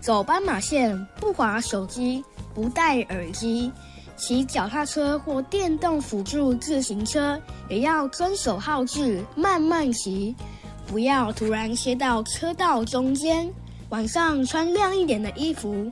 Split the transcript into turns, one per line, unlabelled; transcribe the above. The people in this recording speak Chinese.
走斑马线不滑手机，不戴耳机，骑脚踏车或电动辅助自行车也要遵守号志，慢慢骑，不要突然切到车道中间。晚上穿亮一点的衣服，